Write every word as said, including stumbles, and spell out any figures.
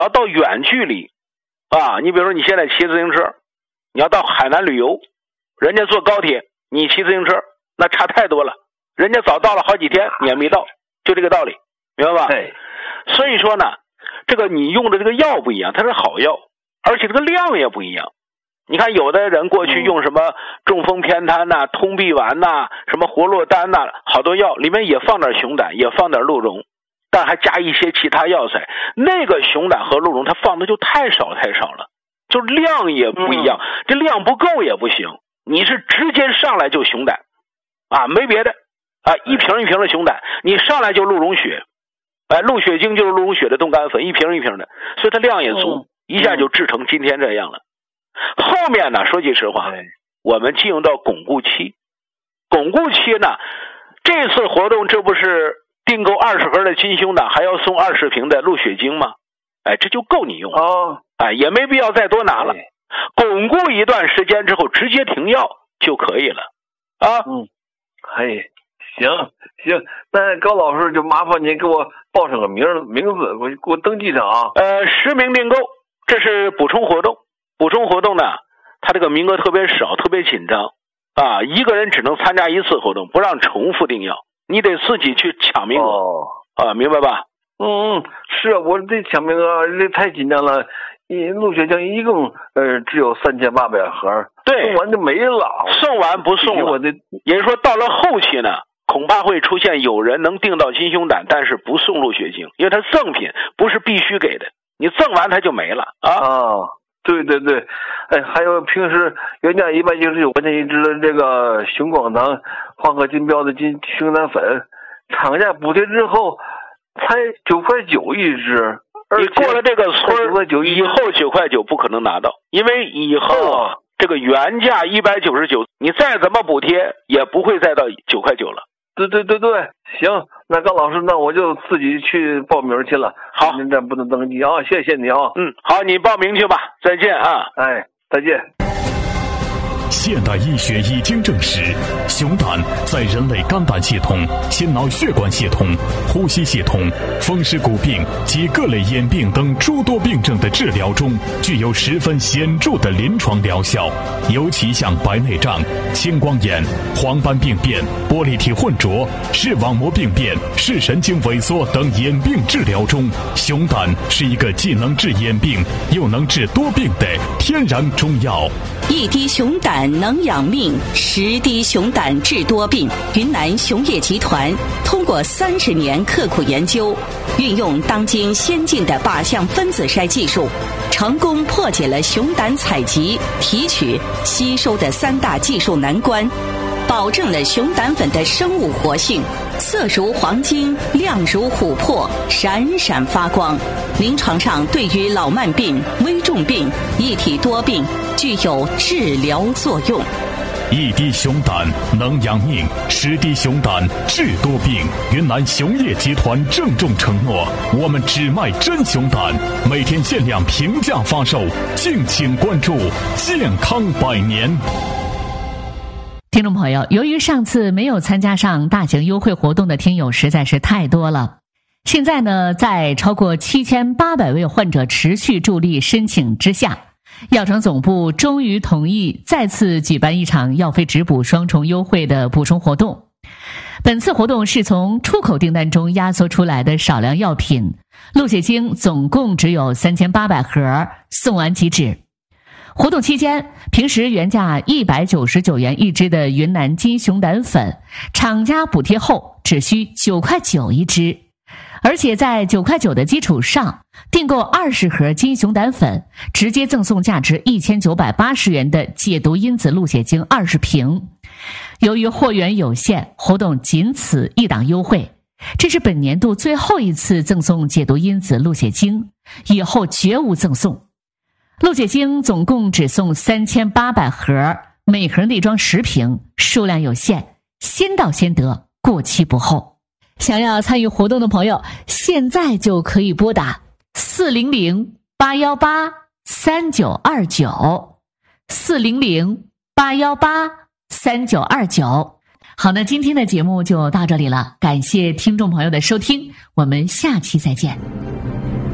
要到远距离啊，你比如说你现在骑自行车，你要到海南旅游，人家坐高铁，你骑自行车，那差太多了，人家早到了好几天，你还没到，就这个道理，明白吧？ 对。 所以说呢，这个你用的这个药不一样，它是好药，而且这个量也不一样。你看有的人过去用什么中风偏瘫呐、通臂丸呐、什么活络丹呐，好多药里面也放点熊胆，也放点鹿茸，但还加一些其他药材。那个熊胆和鹿茸它放的就太少太少了，就量也不一样，嗯、这量不够也不行。你是直接上来就熊胆啊，没别的啊，一瓶一瓶的熊胆，你上来就鹿茸血，哎，鹿血精就是鹿茸血的冻干粉，一瓶一瓶的，所以它量也足，嗯、一下就制成今天这样了。后面呢，说句实话，我们进入到巩固期。巩固期呢，这次活动这不是订购二十盒的金胸胆，还要送二十瓶的鹿血精吗？哎，这就够你用了。 哦， 哎，也没必要再多拿了。巩固一段时间之后，直接停药就可以了。啊， 嗯，嘿，行行，那高老师就麻烦您给我报上个名名字，我给我登记上啊。 呃，实名订购，这是补充活动。补充活动呢，它这个名额特别少，特别紧张啊！一个人只能参加一次活动，不让重复订药，你得自己去抢名额、哦、啊，明白吧？ 嗯，是我这抢名额这太紧张了。鹿血精一共呃只有三千八百盒， 对， 送完就没了， 送完不送了。 我的也就是说，到了后期呢，恐怕会出现有人能订到金胸胆，但是不送鹿血精，因为它赠品，不是必须给的，你赠完它就没了啊。 啊对对对，哎，还有平时原价一百九十九块钱一支的这个熊广堂黄河金标的金熊胆粉，厂家补贴之后才九块九一支。 你过了这个村以后九块九不可能拿到，因为以后啊、哦、这个原价一百九十九，你再怎么补贴也不会再到九块九了。 对对对对，行，那高老师，那我就自己去报名去了。 好， 您这不能登记啊，谢谢你啊。 嗯，好，你报名去吧，再见啊。 哎，再见。 现代医学已经证实，熊胆在人类肝胆系统、心脑血管系统、呼吸系统、风湿骨病及各类眼病等诸多病症的治疗中，具有十分显著的临床疗效。尤其像白内障、青光眼、黄斑病变、玻璃体混浊、视网膜病变、视神经萎缩等眼病治疗中，熊胆是一个既能治眼病又能治多病的天然中药。 一滴熊胆能养命，十滴熊胆治多病。云南熊业集团通过三十年刻苦研究，运用当今先进的靶向分子筛技术，成功破解了熊胆采集、提取、吸收的三大技术难关，保证了熊胆粉的生物活性，色如黄金，亮如琥珀，闪闪发光。临床上对于老慢病、危重病、一体多病具有治疗作用。 一滴熊胆能养命，十滴熊胆治多病。云南熊业集团郑重承诺，我们只卖真熊胆，每天限量平价发售，敬请关注。健康百年。 听众朋友，由于上次没有参加上大型优惠活动的听友实在是太多了，现在呢，在超过七千八百位患者持续助力申请之下，药厂总部终于同意再次举办一场药费直补双重优惠的补充活动。本次活动是从出口订单中压缩出来的少量药品，鹿血精总共只有三千八百盒，送完即止。活动期间，平时原价一百九十九元一支的云南金熊胆粉，厂家补贴后只需九块九一支，而且在九块九的基础上，订购二十盒金熊胆粉，直接赠送价值一千九百八十元的解毒因子鹿血精二十瓶。由于货源有限，活动仅此一档优惠，这是本年度最后一次赠送解毒因子鹿血精，以后绝无赠送。鹿血精总共只送三千八百盒，每盒内装十瓶，数量有限，先到先得，过期不候。想要参与活动的朋友，现在就可以拨打四零零八一八三九二九 四零零八一八三九二九。好，那今天的节目就到这里了，感谢听众朋友的收听，我们下期再见。